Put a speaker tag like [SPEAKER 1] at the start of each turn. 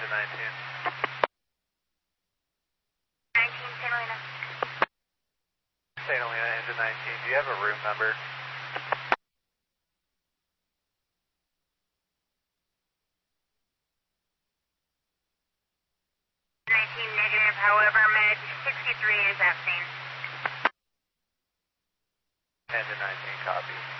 [SPEAKER 1] engine 19.
[SPEAKER 2] 19, St. Helena.
[SPEAKER 1] St. Helena, engine 19. Do you have a room number?
[SPEAKER 2] 19 negative, however, med 63 is at scene.
[SPEAKER 1] Engine 19, copy.